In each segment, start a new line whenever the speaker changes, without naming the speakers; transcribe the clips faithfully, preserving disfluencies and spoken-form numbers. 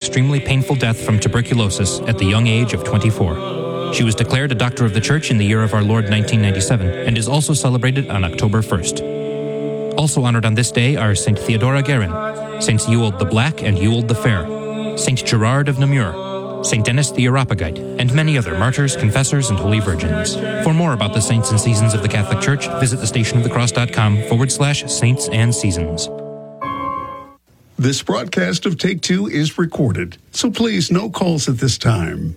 extremely painful death from tuberculosis at the young age of twenty-four. She was declared a Doctor of the Church in the year of our Lord nineteen ninety-seven and is also celebrated on October first. Also honored on this day are Saint Theodora Guerin, Saints Ewald the Black and Ewald the Fair, Saint Gerard of Namur, Saint Denis the Areopagite, and many other martyrs, confessors, and holy virgins. For more about the saints and seasons of the Catholic Church, visit thestationofthecross.com forward slash saints and seasons.
This broadcast of Take Two is recorded, so please no calls at this time.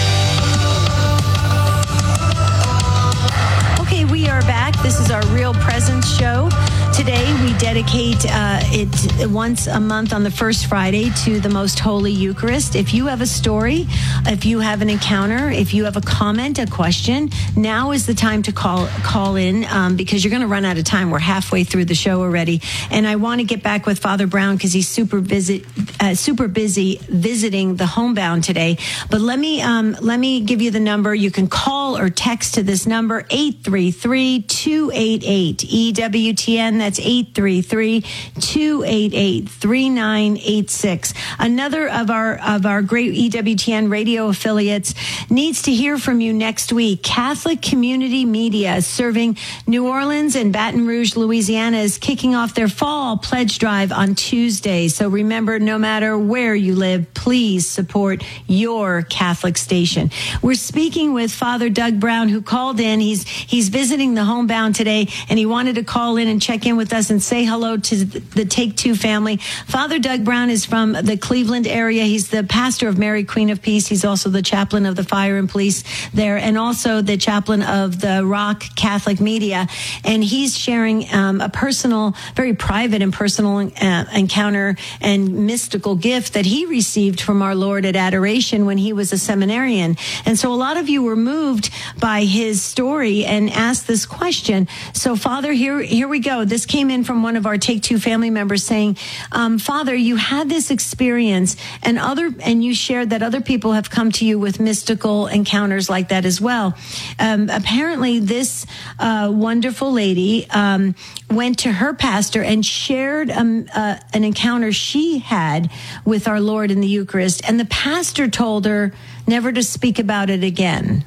Okay, we are back. This is our Real Presence show. Today, we dedicate uh, it once a month on the first Friday to the Most Holy Eucharist. If you have a story, if you have an encounter, if you have a comment, a question, now is the time to call call in um, because you're going to run out of time. We're halfway through the show already, and I want to get back with Father Brown because he's super busy, uh, super busy visiting the homebound today. But let me um, let me give you the number. You can call or text to this number eight three three, two eight eight E W T N. That's eight three three, two eight eight, three nine eight six. Another of our of our great E W T N radio affiliates needs to hear from you next week. Catholic Community Media, serving New Orleans and Baton Rouge, Louisiana, is kicking off their fall pledge drive on Tuesday. So remember, no matter where you live, please support your Catholic station. We're speaking with Father Doug Brown, who called in. He's he's visiting the homebound today, and he wanted to call in and check in with us and say hello to the Take Two family. Father Doug Brown is from the Cleveland area. He's the pastor of Mary Queen of Peace. He's also the chaplain of the Fire and Police there, and also the chaplain of the Rock Catholic Media. And he's sharing um, a personal, very private and personal uh, encounter and mystical gift that he received from our Lord at Adoration when he was a seminarian. And so a lot of you were moved by his story and asked this question. So, Father, here, here we go. This came in from one of our Take Two family members saying, um, Father, you had this experience and other, and you shared that other people have come to you with mystical encounters like that as well. Um, apparently this uh, wonderful lady um, went to her pastor and shared um, uh, an encounter she had with our Lord in the Eucharist, and the pastor told her never to speak about it again.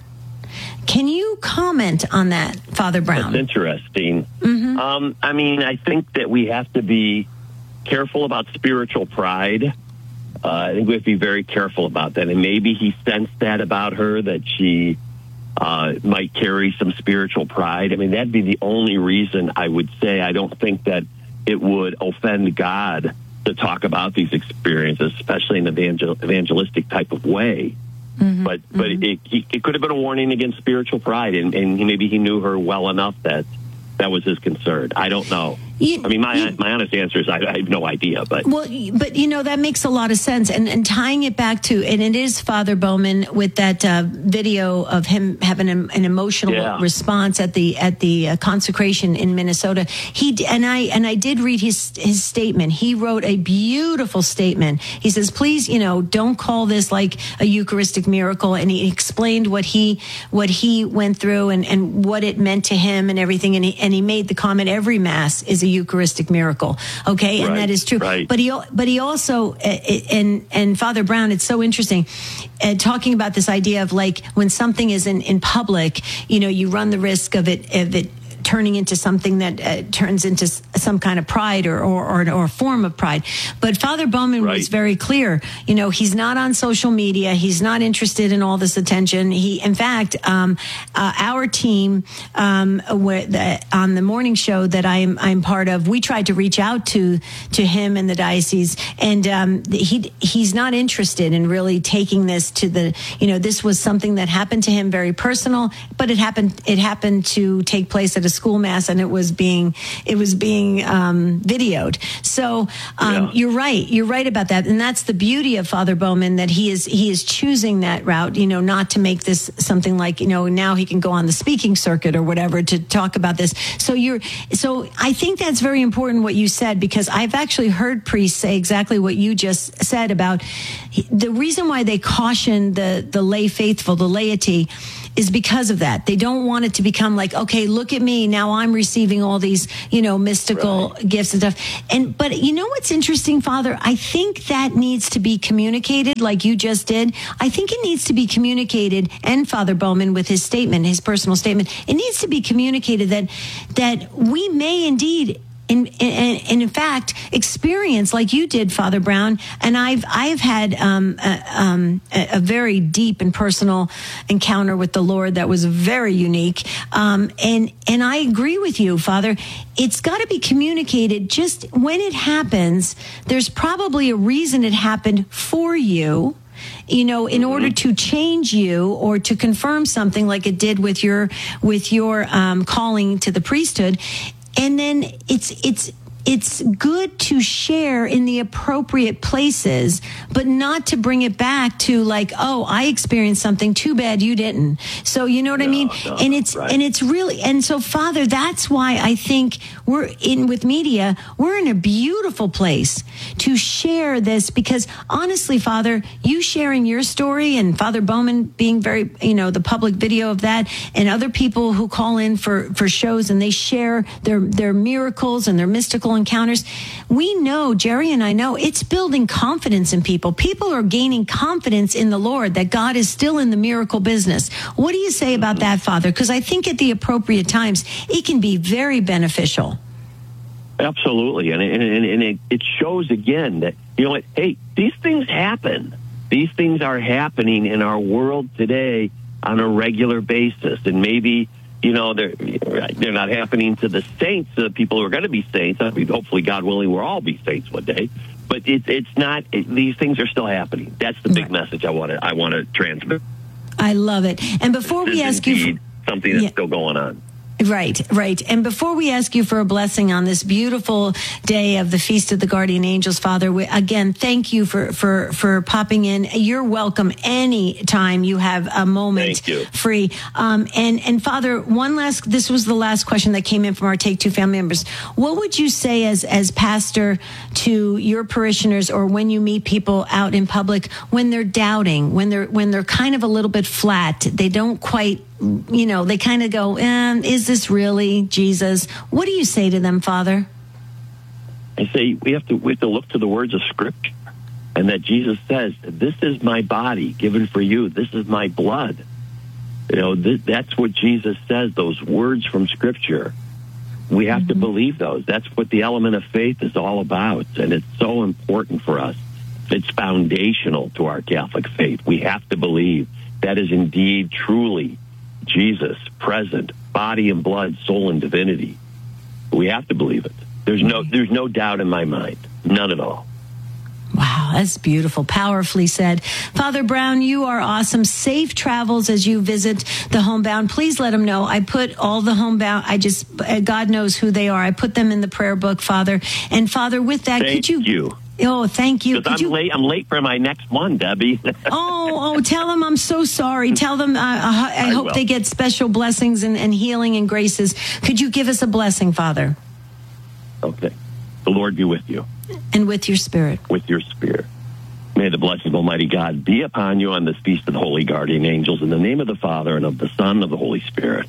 Can you comment on that, Father Brown?
That's interesting.
Mm-hmm.
Um, I mean, I think that we have to be careful about spiritual pride. Uh, I think we have to be very careful about that. And maybe he sensed that about her, that she uh, might carry some spiritual pride. I mean, that'd be the only reason I would say I don't think that it would offend God to talk about these experiences, especially in an evangel- evangelistic type of way. Mm-hmm, but but mm-hmm. it, it, it could have been a warning against spiritual pride, and, and maybe he knew her well enough that that was his concern. I don't know. You, I mean, my you, my honest answer is I, I have no idea. But
well, but you know that makes a lot of sense, and and tying it back to, and it is Father Bowman with that uh, video of him having an, an emotional yeah. response at the at the uh, consecration in Minnesota. He and I and I did read his his statement. He wrote a beautiful statement. He says, "Please, you know, don't call this like a Eucharistic miracle," and he explained what he what he went through and and what it meant to him and everything. And he and he made the comment, every Mass is a Eucharistic miracle, okay, and
right,
that is true.
Right.
But he, but he also, and and Father Brown, it's so interesting, uh, talking about this idea of like when something is in, in public, you know, you run the risk of it of it turning into something that uh, turns into some kind of pride or or, or, or form of pride. But Father Bowman right. was very clear. You know, he's not on social media. He's not interested in all this attention. He, in fact, um, uh, our team um, where the, on the morning show that I'm I'm part of, we tried to reach out to to him in the diocese, and um, he he's not interested in really taking this to the. You know, this was something that happened to him, very personal, but it happened it happened to take place at a school mass, and it was being it was being um, videoed. So um, yeah. you're right, you're right about that, and that's the beauty of Father Bowman, that he is he is choosing that route. You know, not to make this something like, you know, now he can go on the speaking circuit or whatever to talk about this. So you're so I think that's very important what you said, because I've actually heard priests say exactly what you just said about the reason why they caution the the lay faithful, the laity, is because of that. They don't want it to become like, okay, look at me. Now I'm receiving all these, you know, mystical
Right.
gifts and stuff. And, but you know what's interesting, Father? I think that needs to be communicated like you just did. I think it needs to be communicated, and Father Bowman with his statement, his personal statement, it needs to be communicated that, that we may indeed And, and, and in fact, experience like you did, Father Brown, and I've I've had um, a, um, a, a very deep and personal encounter with the Lord that was very unique. Um, and and I agree with you, Father. It's got to be communicated. Just when it happens, there's probably a reason it happened for you. You know, in order to change you or to confirm something like it did with your with your um, calling to the priesthood. And then it's it's it's good to share in the appropriate places, but not to bring it back to like, oh, I experienced something. Too bad you didn't. So you know what
no,
I mean?
No,
and it's
right.
and it's really and so, Father, that's why I think we're in with media. We're in a beautiful place to share this, because honestly, Father, you sharing your story and Father Bowman being very, you know, the public video of that, and other people who call in for for shows and they share their their miracles and their mystical encounters. We know, Jerry and I know, it's building confidence in people. People are gaining confidence in the Lord that God is still in the miracle business. What do you say about that, Father? Because I think at the appropriate times, it can be very beneficial.
Absolutely. And, and, and it, it shows again that, you know what, hey, these things happen. These things are happening in our world today on a regular basis. And maybe, you know, they're they're not happening to the saints, the people who are going to be saints. I mean, hopefully, God willing, we'll all be saints one day. But it, it's not. It, these things are still happening. That's the big
Right.
message I want to I want to transmit.
I love it. And before
This
we
is
ask you,
indeed
for,
something that's
Yeah.
still going on.
Right, right. And before we ask you for a blessing on this beautiful day of the Feast of the Guardian Angels, Father, we, again, thank you for, for, for popping in. You're welcome any time you have a moment
Thank you.
free. Um, and, and Father, one last, this was the last question that came in from our Take Two family members. What would you say as, as pastor to your parishioners, or when you meet people out in public, when they're doubting, when they're, when they're kind of a little bit flat, they don't quite, you know, they kind of go, eh, is this really Jesus? What do you say to them, Father?
I say we have to we have to look to the words of Scripture, and that Jesus says, "This is my body given for you. This is my blood." You know, th- that's what Jesus says. Those words from Scripture, we have mm-hmm. to believe those. That's what the element of faith is all about, and it's so important for us. It's foundational to our Catholic faith. We have to believe that is indeed truly Jesus present, body and blood, soul and divinity. We have to believe it. There's no there's no doubt in my mind. None at all.
Wow, that's beautiful. Powerfully said. Father Brown, you are awesome. Safe travels as you visit the homebound. Please let them know. I put all the homebound, I just, God knows who they are. I put them in the prayer book, Father. And Father, with that,
Thank
could you...
you.
Oh, thank you.
Because I'm
you...
late. I'm late for my next one, Debbie.
oh, oh, tell them I'm so sorry. Tell them uh, I, I hope
will.
they get special blessings and, and healing and graces. Could you give us a blessing, Father?
Okay. The Lord be with you.
And with your spirit.
With your spirit. May the blessing of Almighty God be upon you on this Feast of the Holy Guardian Angels, in the name of the Father, and of the Son, and of the Holy Spirit.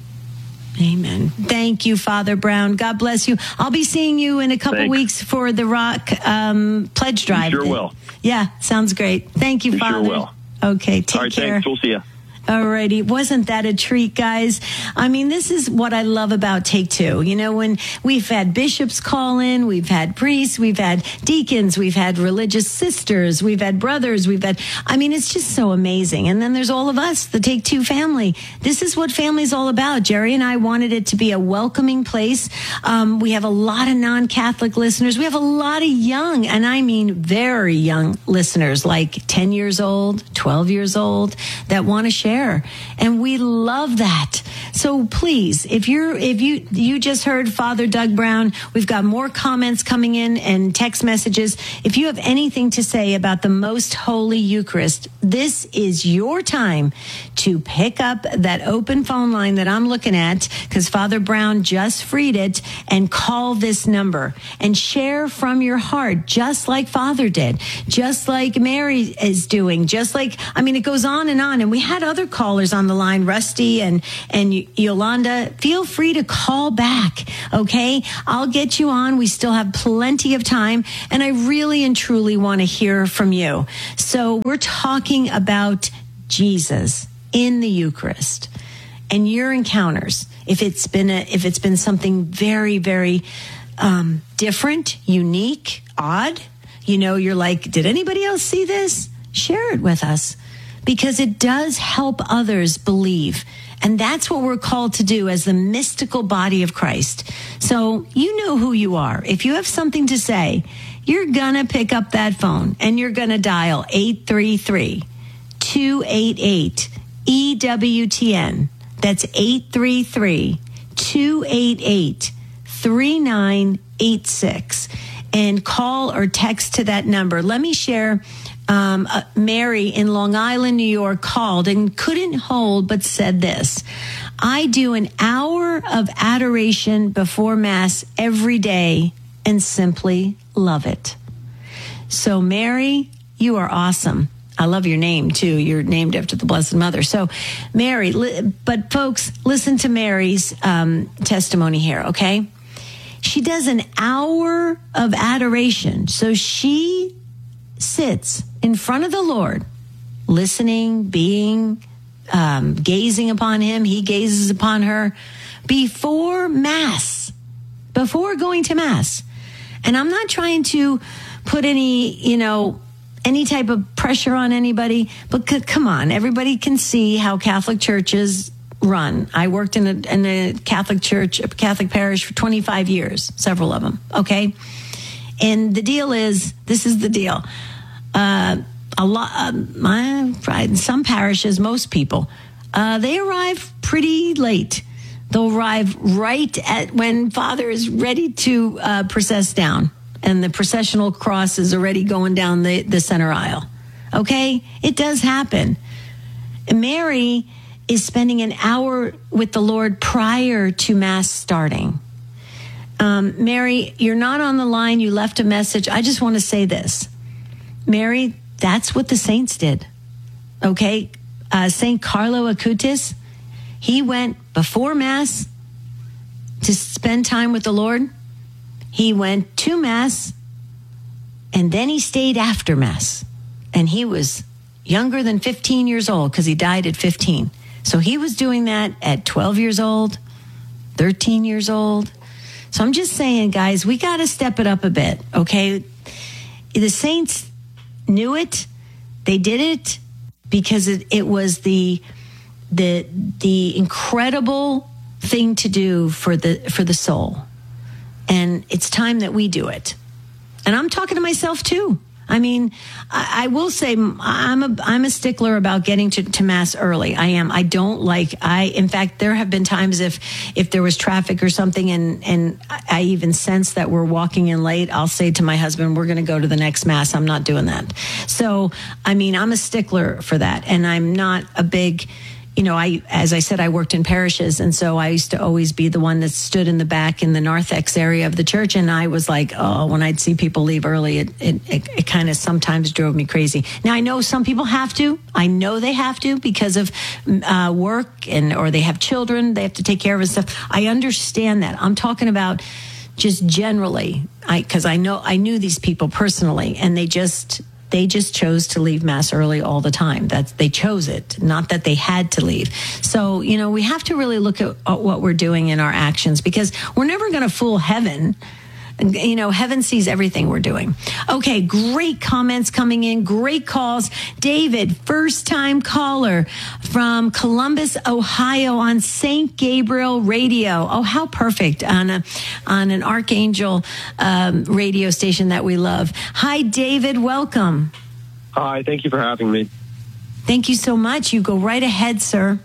Amen. Thank you, Father Brown. God bless you. I'll be seeing you in a couple
Thanks.
weeks for the Rock um, Pledge Drive.
You sure will.
Yeah, sounds great. Thank you,
You
Father.
sure will.
Okay, take
All right,
care.
thanks. We'll see you.
Alrighty. Wasn't that a treat, guys? I mean, this is what I love about Take Two. You know, when we've had bishops call in, we've had priests, we've had deacons, we've had religious sisters, we've had brothers, we've had, I mean, it's just so amazing. And then there's all of us, the Take Two family. This is what family's all about. Jerry and I wanted it to be a welcoming place. Um, we have a lot of non-Catholic listeners. We have a lot of young, and I mean very young listeners, like ten years old, twelve years old, that want to share. And we love that. So please, if you're, if you, you just heard Father Doug Brown, we've got more comments coming in and text messages. If you have anything to say about the Most Holy Eucharist, this is your time to pick up that open phone line that I'm looking at, because Father Brown just freed it, and call this number and share from your heart, just like Father did, just like Mary is doing, just like, I mean, it goes on and on. And we had other other callers on the line, Rusty and, and Yolanda, feel free to call back, okay? I'll get you on. We still have plenty of time, and I really and truly want to hear from you. So we're talking about Jesus in the Eucharist and your encounters. If it's been a, if it's been something very, very um, different, unique, odd, you know, you're like, did anybody else see this? Share it with us, because it does help others believe. And that's what we're called to do as the mystical body of Christ. So you know who you are. If you have something to say, you're going to pick up that phone and you're going to dial eight three three, two eight eight, E W T N. That's eight three three, two eight eight, three nine eight six. And call or text to that number. Let me share. Um, uh, Mary in Long Island, New York, called and couldn't hold, but said this: I do an hour of adoration before Mass every day and simply love it. So, Mary, you are awesome. I love your name, too. You're named after the Blessed Mother. So, Mary, li- but folks, listen to Mary's um, testimony here, okay? She does an hour of adoration. So she sits in front of the Lord, listening, being, um, gazing upon him. He gazes upon her before Mass, before going to Mass. And I'm not trying to put any, you know, any type of pressure on anybody, but c- come on, everybody can see how Catholic churches run. I worked in a, in a Catholic church, a Catholic parish for twenty-five years, several of them. Okay. And the deal is, this is the deal. Uh, a lot, uh, my, in some parishes, most people, uh, they arrive pretty late. They'll arrive right at when Father is ready to uh, process down, and the processional cross is already going down the, the center aisle. Okay? It does happen. Mary is spending an hour with the Lord prior to Mass starting. Um, Mary, you're not on the line. You left a message. I just want to say this. Mary, that's what the saints did. Okay? Uh, Saint Carlo Acutis, he went before Mass to spend time with the Lord. He went to Mass, and then he stayed after Mass. And he was younger than fifteen years old, because he died at fifteen. So he was doing that at twelve years old, thirteen years old. So I'm just saying, guys, we got to step it up a bit, okay? The saints knew it. They did it because it, it was the the the incredible thing to do for the for the soul. And it's time that we do it. And I'm talking to myself too. I mean, I, I will say I'm a I'm a stickler about getting to, to Mass early. I am. I don't like, I, in fact, there have been times if if there was traffic or something and, and I even sense that we're walking in late, I'll say to my husband, we're going to go to the next Mass. I'm not doing that. So, I mean, I'm a stickler for that. And I'm not a big, you know, I, as I said, I worked in parishes. And so I used to always be the one that stood in the back in the narthex area of the church. And I was like, oh, when I'd see people leave early, it, it, it, it kind of sometimes drove me crazy. Now, I know some people have to. I know they have to because of uh, work and, or they have children they have to take care of and stuff. I understand that. I'm talking about just generally, I, cause I know, I knew these people personally, and they just, They just chose to leave Mass early all the time. That's, they chose it, not that they had to leave. So, you know, we have to really look at, at what we're doing in our actions, because we're never going to fool heaven. You know, heaven sees everything we're doing. Okay, great comments coming in, great calls. David, first-time caller from Columbus, Ohio on Saint Gabriel Radio. Oh, how perfect, on a on an Archangel um, radio station that we love. Hi, David, welcome.
Hi, thank you for having me.
Thank you so much. You go right ahead, sir.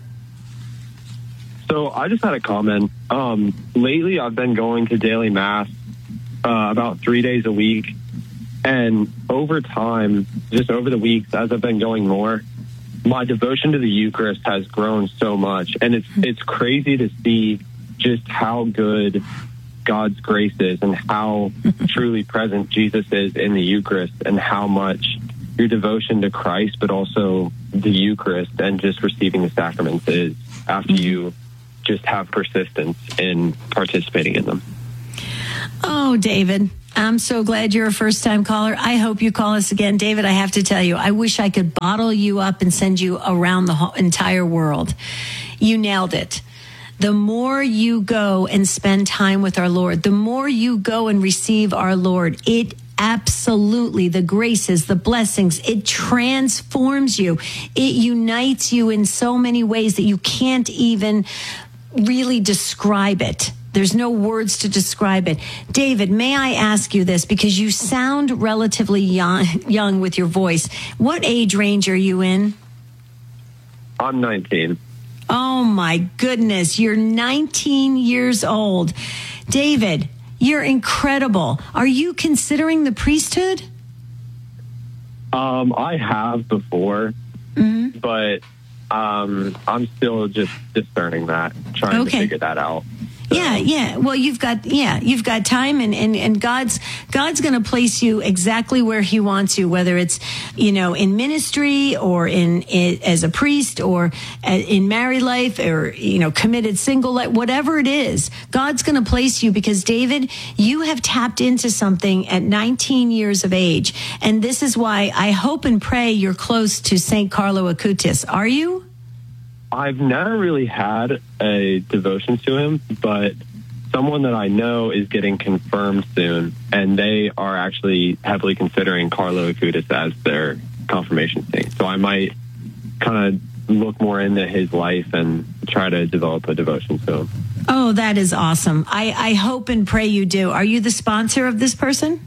So I just had a comment. Um, lately, I've been going to daily Mass Uh, about three days a week. And over time, just over the weeks, as I've been going more, my devotion to the Eucharist has grown so much. And it's it's crazy to see just how good God's grace is and how truly present Jesus is in the Eucharist, and how much your devotion to Christ, but also the Eucharist and just receiving the sacraments is after you just have persistence in participating in them.
Oh, David, I'm so glad you're a first-time caller. I hope you call us again. David, I have to tell you, I wish I could bottle you up and send you around the whole, entire world. You nailed it. The more you go and spend time with our Lord, the more you go and receive our Lord, it absolutely, the graces, the blessings, it transforms you. It unites you in so many ways that you can't even really describe it. There's no words to describe it. David, may I ask you this, because you sound relatively young, young with your voice. What age range are you in?
I'm nineteen.
Oh, my goodness. You're nineteen years old. David, you're incredible. Are you considering the priesthood?
Um, I have before, mm-hmm. but um, I'm still just discerning that, trying
okay.
to figure that out.
Yeah, yeah. Well, you've got yeah, you've got time, and and, and God's God's going to place you exactly where He wants you, whether it's you know in ministry or in, in as a priest or in married life or you know committed single life, whatever it is. God's going to place you because David, you have tapped into something at nineteen years of age, and this is why I hope and pray you're close to Saint Carlo Acutis. Are you?
I've never really had a devotion to him, but someone that I know is getting confirmed soon, and they are actually heavily considering Carlo Acutis as their confirmation saint. So I might kind of look more into his life and try to develop a devotion to him.
Oh, that is awesome. I, I hope and pray you do. Are you the sponsor of this person?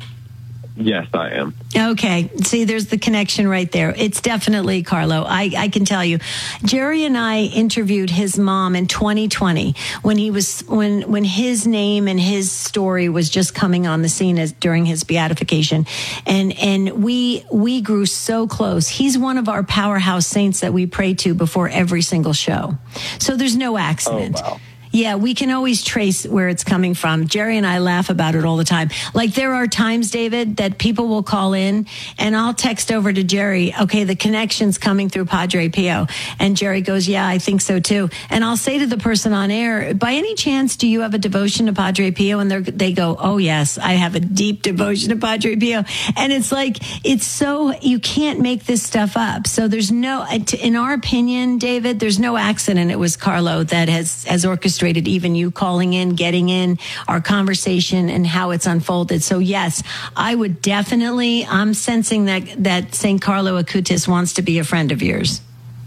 Yes, I am.
Okay. See, there's the connection right there. It's definitely Carlo. I, I can tell you. Jerry and I interviewed his mom in twenty twenty when he was when when his name and his story was just coming on the scene as during his beatification. And and we we grew so close. He's one of our powerhouse saints that we pray to before every single show. So there's no accident.
Oh, wow.
Yeah, we can always trace where it's coming from. Jerry and I laugh about it all the time. Like there are times, David, that people will call in and I'll text over to Jerry, okay, the connection's coming through Padre Pio. And Jerry goes, yeah, I think so too. And I'll say to the person on air, by any chance, do you have a devotion to Padre Pio? And they go, oh yes, I have a deep devotion to Padre Pio. And it's like, it's so, you can't make this stuff up. So there's no, in our opinion, David, there's no accident. It was Carlo that has, has orchestrated even you calling in, getting in, our conversation and how it's unfolded. So yes, I would definitely, I'm sensing that, that Saint Carlo Acutis wants to be a friend of yours.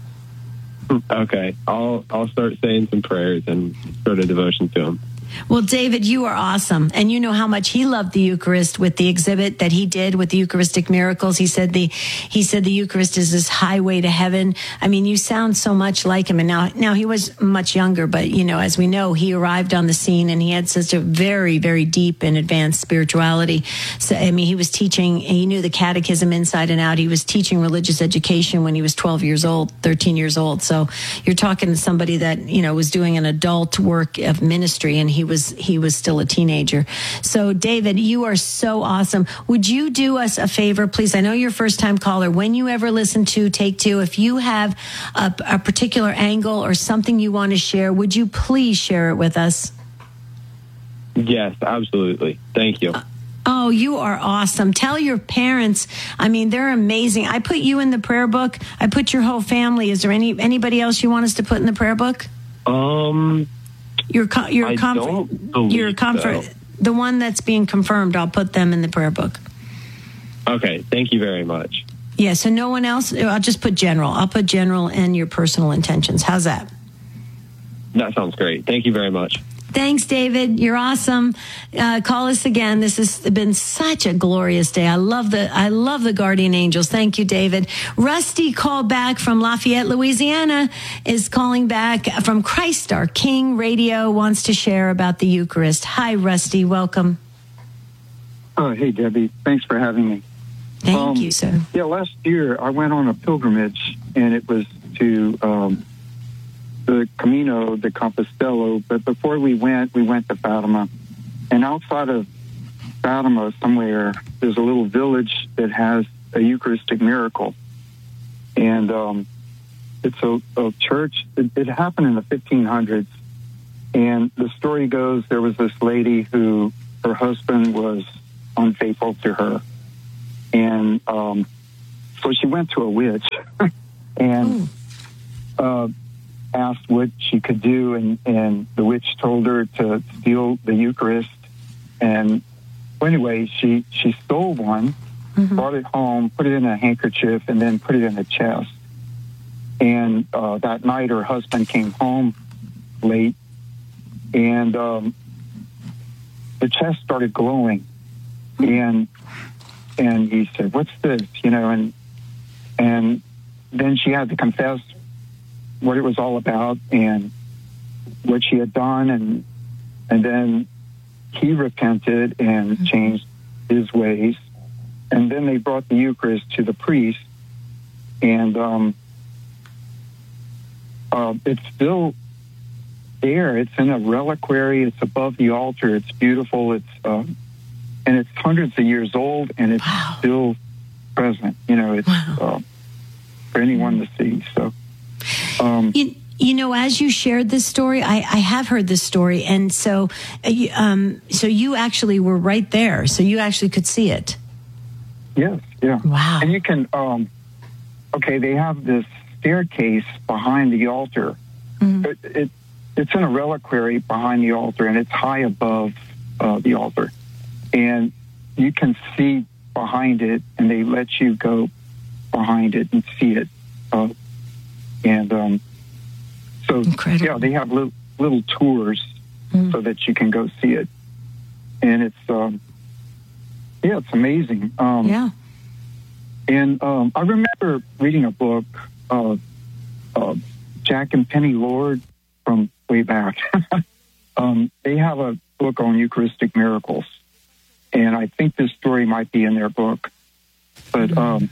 Okay. I'll, I'll start saying some prayers and start a devotion to him.
Well, David, you are awesome. And you know how much he loved the Eucharist with the exhibit that he did with the Eucharistic miracles. He said the, he said the Eucharist is this highway to heaven. I mean, you sound so much like him. And now, now he was much younger, but you know, as we know, he arrived on the scene and he had such a very, very deep and advanced spirituality. So, I mean, he was teaching, he knew the catechism inside and out. He was teaching religious education when he was twelve years old, thirteen years old. So you're talking to somebody that, you know, was doing an adult work of ministry, and he He was he was still a teenager. So, David, you are so awesome. Would you do us a favor, please? I know you're a first-time caller. When you ever listen to Take Two, if you have a, a particular angle or something you want to share, would you please share it with us?
Yes, absolutely. Thank you. Uh,
Oh, you are awesome. Tell your parents. I mean, they're amazing. I put you in the prayer book. I put your whole family. Is there any anybody else you want us to put in the prayer book?
Um...
Your your
comfort,
your comfort,
so.
The one that's being confirmed. I'll put them in the prayer book.
Okay, thank you very much.
Yeah, so no one else. I'll just put general. I'll put general and your personal intentions. How's that?
That sounds great. Thank you very much.
Thanks, David. You're awesome. Uh, call us again. This has been such a glorious day. I love the I love the guardian angels. Thank you, David. Rusty called back from Lafayette, Louisiana, is calling back from Christ Our King Radio, wants to share about the Eucharist. Hi, Rusty. Welcome.
Oh, hey, Debbie. Thanks for having me.
Thank
um,
you, sir.
Yeah, last year I went on a pilgrimage, and it was to um, the Camino de Compostela, but before we went, we went to Fatima. And outside of Fatima, somewhere, there's a little village that has a Eucharistic miracle. And um, it's a, a church. It, it happened in the fifteen hundreds. And the story goes, there was this lady who, her husband was unfaithful to her. And um, so she went to a witch and uh, asked what she could do. And, and the witch told her to steal the Eucharist. And well, anyway, she, she stole one, mm-hmm. brought it home, put it in a handkerchief, and then put it in a chest. And uh, that night, her husband came home late, and um, the chest started glowing. And and he said, "What's this?" You know, and and then she had to confess what it was all about and what she had done, and and then he repented and mm-hmm. changed his ways. And then they brought the Eucharist to the priest, and um, uh, it's still there. It's in a reliquary. It's above the altar. It's beautiful. It's uh, and it's hundreds of years old, and it's wow. still present. You know, it's wow. uh, for anyone to see. So, um,
you, you know, as you shared this story, I, I have heard this story, and so, uh, um, so you actually were right there. So you actually could see it.
Yes. Yeah.
Wow.
And you can. Um, okay, they have this staircase behind the altar. Mm-hmm. It, it it's in a reliquary behind the altar, and it's high above uh, the altar. And you can see behind it, and they let you go behind it and see it. Uh, and um, so, Incredible. yeah, they have little, little tours mm. so that you can go see it. And it's, um, yeah, it's amazing. Um,
yeah.
And um, I remember reading a book, uh, uh, Jack and Penny Lord, from way back. um, they have a book on Eucharistic miracles. And I think this story might be in their book. But um,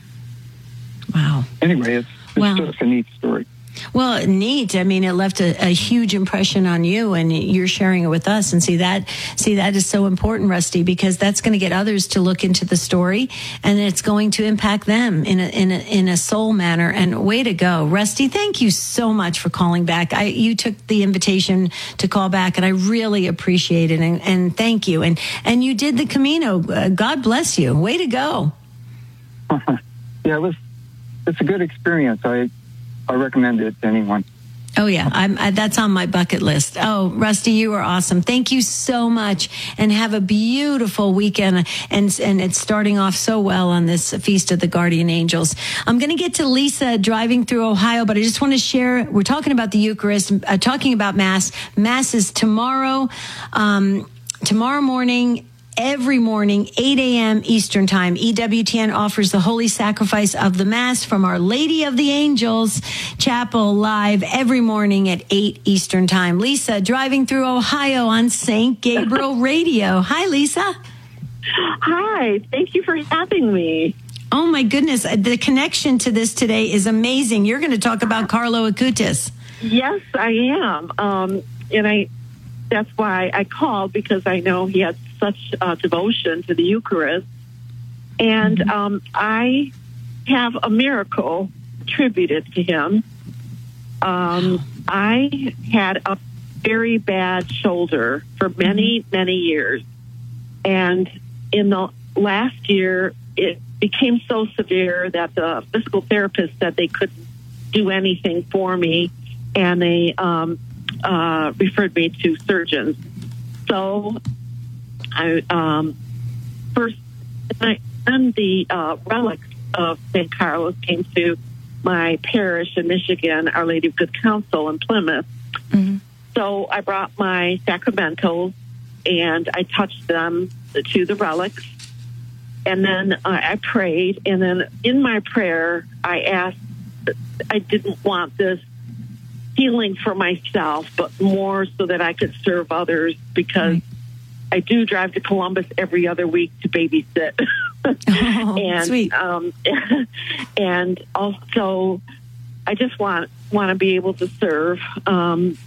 wow.
Anyway, it's, it's wow. just a neat story.
Well, neat. I mean, it left a, a huge impression on you, and you're sharing it with us. And see that, see that is so important, Rusty, because that's going to get others to look into the story, and it's going to impact them in a in a, in a soul manner. And way to go, Rusty! Thank you so much for calling back. I you took the invitation to call back, and I really appreciate it. And, and thank you. And and you did the Camino. Uh, God bless you. Way to go.
Yeah, it was. It's a good experience. I. I recommend it to anyone.
Oh, yeah. I'm, I, that's on my bucket list. Oh, Rusty, you are awesome. Thank you so much, and have a beautiful weekend. And, and it's starting off so well on this Feast of the Guardian Angels. I'm going to get to Lisa driving through Ohio, but I just want to share, we're talking about the Eucharist, uh, talking about Mass. Mass is tomorrow, um, tomorrow morning. Every morning, eight a.m. Eastern Time, E W T N offers the Holy Sacrifice of the Mass from Our Lady of the Angels Chapel live every morning at eight Eastern Time. Lisa, driving through Ohio on Saint Gabriel Radio. Hi, Lisa.
Hi. Thank you for having me.
Oh, my goodness. The connection to this today is amazing. You're going to talk about Carlo Acutis.
Yes, I am. Um, and I that's why I called, because I know he had such uh, devotion to the Eucharist. And um, I have a miracle attributed to him. Um, I had a very bad shoulder for many, many years. And in the last year, it became so severe that the physical therapist said they couldn't do anything for me. And they um, uh, referred me to surgeons. So I um, first, I, and the uh, relics of Saint Carlos came to my parish in Michigan, Our Lady of Good Counsel in Plymouth. Mm-hmm. So I brought my sacramentals and I touched them to the relics. And then uh, I prayed. And then in my prayer, I asked, I didn't want this healing for myself, but more so that I could serve others, because right. I do drive to Columbus every other week to babysit.
Oh,
and,
sweet.
Um, and also, I just want want to be able to serve, um,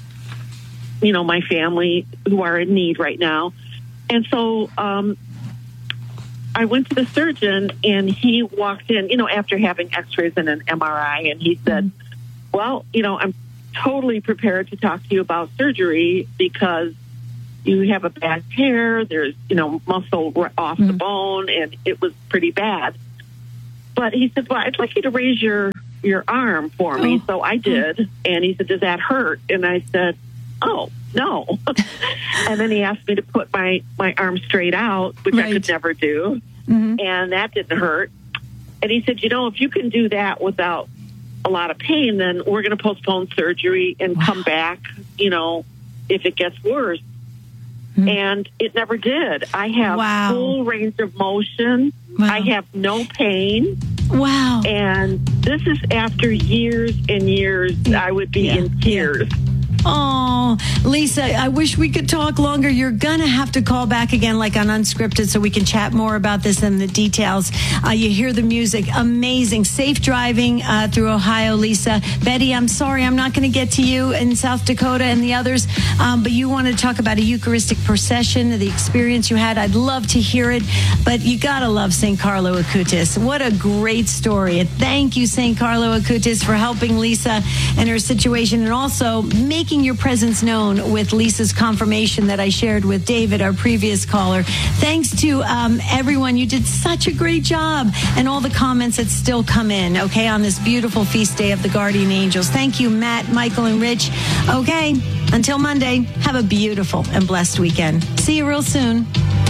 you know, my family who are in need right now. And so, um, I went to the surgeon, and he walked in, you know, after having x-rays and an M R I, and he said, well, you know, I'm totally prepared to talk to you about surgery because you have a bad tear, there's, you know, muscle off mm-hmm. the bone, and it was pretty bad. But he said, well, I'd like you to raise your, your arm for me. Oh. So I did. And he said, does that hurt? And I said, oh, no. And then he asked me to put my, my arm straight out, which right. I could never do. Mm-hmm. And that didn't hurt. And he said, you know, if you can do that without a lot of pain, then we're going to postpone surgery and wow. come back, you know, if it gets worse. Mm-hmm. And it never did. I have wow. full range of motion. Wow. I have no pain.
Wow.
And this is after years and years. I would be yeah. in tears.
Yeah. Oh, Lisa, I wish we could talk longer. You're going to have to call back again, like on Unscripted, so we can chat more about this and the details. Uh, you hear the music. Amazing. Safe driving uh, through Ohio, Lisa. Betty, I'm sorry, I'm not going to get to you in South Dakota and the others, um, but you want to talk about a Eucharistic procession, the experience you had. I'd love to hear it, but you got to love Saint Carlo Acutis. What a great story. And thank you, Saint Carlo Acutis, for helping Lisa and her situation, and also making your presence known with Lisa's confirmation that I shared with David, our previous caller. Thanks to um, everyone. You did such a great job, and all the comments that still come in, okay, on this beautiful feast day of the Guardian Angels. Thank you, Matt, Michael, and Rich. Okay, until Monday, have a beautiful and blessed weekend. See you real soon.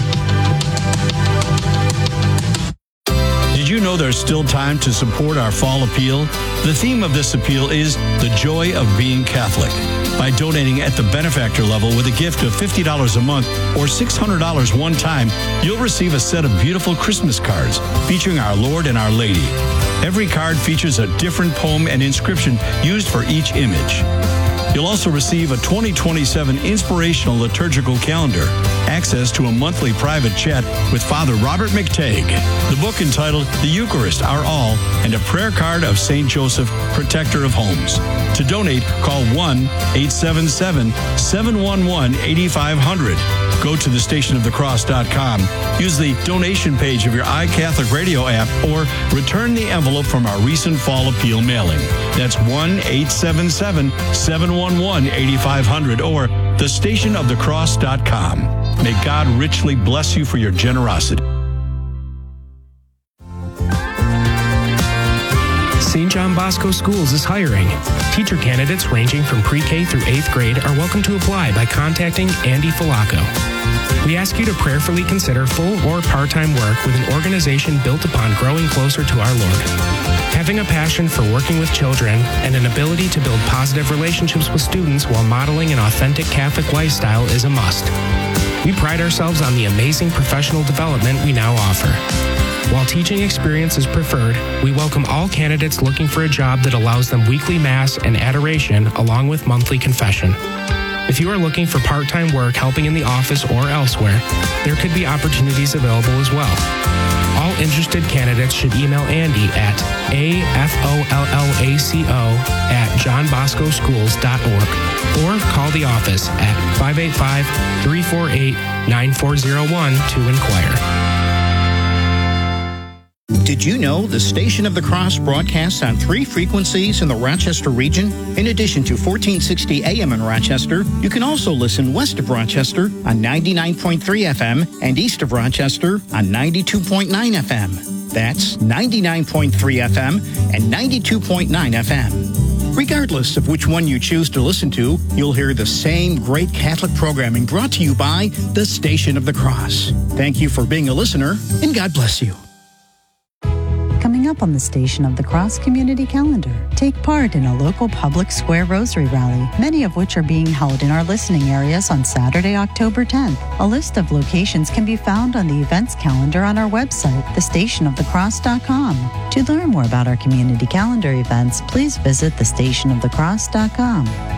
Did you know there's still time to support our fall appeal? The theme of this appeal is the joy of being Catholic. By donating at the benefactor level with a gift of fifty dollars a month or six hundred dollars one time, you'll receive a set of beautiful Christmas cards featuring our Lord and Our Lady. Every card features a different poem and inscription used for each image. You'll also receive a twenty twenty-seven inspirational liturgical calendar, access to a monthly private chat with Father Robert McTagg, the book entitled The Eucharist, Our All, and a prayer card of Saint Joseph, Protector of Homes. To donate, call one eight seven seven, seven one one, eight five zero zero. Go to the station of the cross dot com, use the donation page of your iCatholic Radio app, or return the envelope from our recent Fall Appeal mailing. That's one eight seven seven, seven one one, eight five zero zero or the station of the cross dot com. May God richly bless you for your generosity.
Saint John Bosco Schools is hiring. Teacher candidates ranging from pre-K through eighth grade are welcome to apply by contacting Andy Falaco. We ask you to prayerfully consider full or part-time work with an organization built upon growing closer to our Lord. Having a passion for working with children and an ability to build positive relationships with students while modeling an authentic Catholic lifestyle is a must. We pride ourselves on the amazing professional development we now offer. While teaching experience is preferred, we welcome all candidates looking for a job that allows them weekly Mass and adoration along with monthly confession. If you are looking for part-time work helping in the office or elsewhere, there could be opportunities available as well. All interested candidates should email Andy at A F O L L A C O at john bosco schools dot org or call the office at five eight five, three four eight, nine four zero one to inquire.
Did you know the Station of the Cross broadcasts on three frequencies in the Rochester region? In addition to fourteen sixty A M in Rochester, you can also listen west of Rochester on ninety-nine point three F M and east of Rochester on ninety-two point nine F M. That's ninety-nine point three F M and ninety-two point nine F M. Regardless of which one you choose to listen to, you'll hear the same great Catholic programming brought to you by the Station of the Cross. Thank you for being a listener, and God bless you.
Coming up on the Station of the Cross Community Calendar, take part in a local public square rosary rally, many of which are being held in our listening areas on Saturday, October tenth. A list of locations can be found on the events calendar on our website, the station of the cross dot com. To learn more about our community calendar events, please visit the station of the cross dot com.